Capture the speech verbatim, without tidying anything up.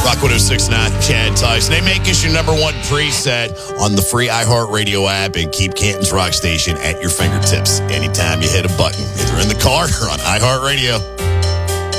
Rock one oh six point nine, Chad Tyson. They make us your number one preset on the free iHeartRadio app and keep Canton's Rock Station at your fingertips anytime you hit a button, either in the car or on iHeartRadio.